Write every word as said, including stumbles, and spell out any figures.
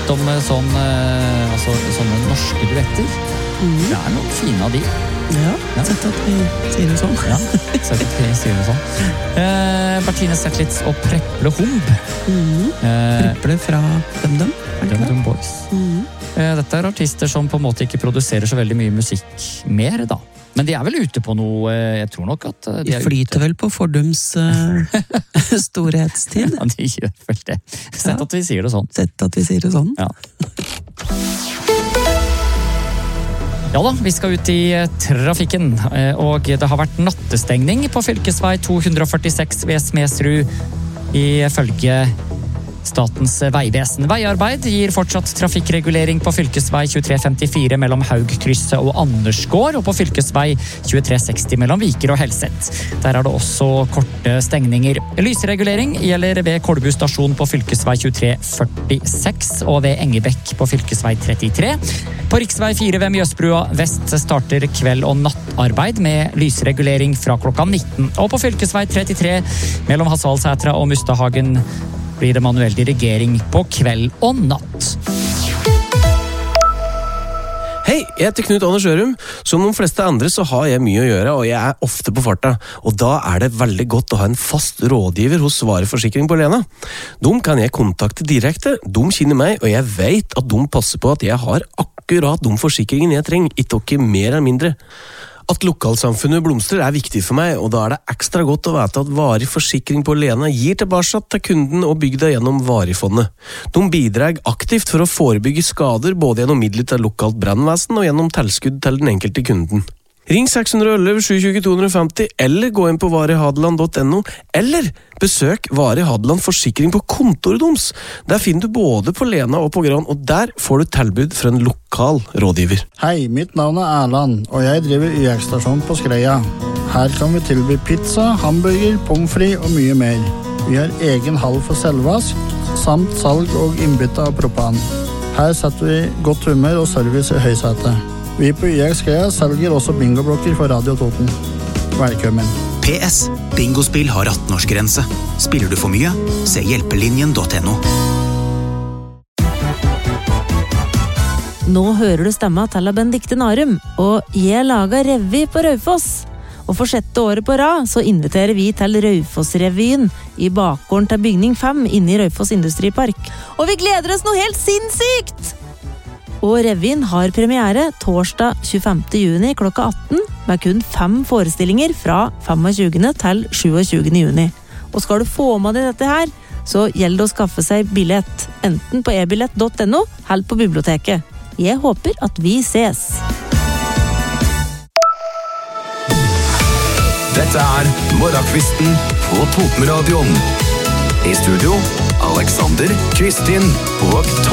litt om sånn, altså, sånne norske duetter. Mm. Det er noen fine av de. Ja, ja. Sett at vi sier det sånn. Ja, sett at vi sier det sånn. Eh, Bertine Zetlitz og Preple Humb. Mm. Eh, Preple fra DumDum. DumDum Boys. Mm. Eh, dette er artister som på en måte ikke produserer så veldig mye musikk mer, da. Men de er vel ute på noe, jeg tror nok at de, de flyter ute. Vel på fordums uh, storhetstid. Ja, de gjør vel det. Sett ja. At vi sier det sånn. Sett at vi sier det sånn. Ja. Ja da, vi skal ut i trafikken, og det har vært nattestengning på fylkesvei to førtiseks ved Smedsrud ifølge Statens vegvesen. Veiarbeid gir fortsatt trafikkregulering på fylkesvei tjuetre femtifire mellom Haugkrysset og Andersgård, og på fylkesvei tjuetre seksti mellom Viker og Helset. Der er det også korte stengninger. Lysregulering gjelder ved Kolbu stasjon på fylkesvei tjuetre førtiseks og ved Engebekk på fylkesvei trettitre. På riksvei fire ved Mjøsbrua vest starter kveld- og nattarbeid med lysregulering fra klokka nitten. Og på fylkesvei trettitre mellom Hasvalsætra og Mustadhagen blir det manuell dirigering på kveld og natt. Hei, jeg heter Knut Anders Ørum. Som de fleste andre så har jeg mye å gjøre, og jeg er ofte på farta. Og da er det veldig godt å ha en fast rådgiver hos Svaret Forsikring på Lena. De kan jeg kontakte direkte, de kjenner meg, og jeg vet at de passer på at jeg har akkurat de forsikringen jeg trenger, ikke mer eller mindre. At lokalsamfunnet blomstrer er viktig for meg, og da er det ekstra godt å vite at Varig Forsikring på Lena gir tilbake til kunden og bygda gjennom Varigfondet. De bidrar aktivt for å forebygge skader både gjennom midler til lokalt brannvesen og gjennom tilskudd til den enkelte kunden. Ring seks ett ett, sju to to, to fem zero, eller gå inn på varihadeland punktum no, eller besøk Varig Hadeland Forsikring på kontoret deres. Der finner du både på Lena og på Gran, og der får du tilbud fra en lokal rådgiver. Hei, mitt navn er Erland, og jeg driver Y X-stasjon på Skreia. Her kan vi tilby pizza, hamburger, pommes frites og mye mer. Vi har egen hall for selvvask, samt salg og innbytte av propan. Her setter vi godt humør og service i høysetet. Vi på Y X Skreia selger også bingoblokker for Radio Toten. Velkommen. P S. Bingospill har atten-årsgrense. Spiller du for mye? Se hjelpelinjen punktum no. Nå hører du stemma til Benedikte Narum, og jeg lager revy på Raufoss. Og for sjette året på rad så inviterer vi til Raufoss-revyen i bakgården til bygning fem inne i Raufoss Industripark. Og vi gleder oss noe helt sinnssykt! Og revyen har premiere torsdag tjuefemte juni klokka atten, med kun fem forestillinger fra tjuefemte til tjuesyvende juni. Og skal du få med deg dette her, så gjelder det å skaffe seg billett, enten på e billett punktum no, eller på biblioteket. Jeg håper at vi ses. Dette er Morgenkvisten på Totenradioen. I studio, Alexander, Kristin og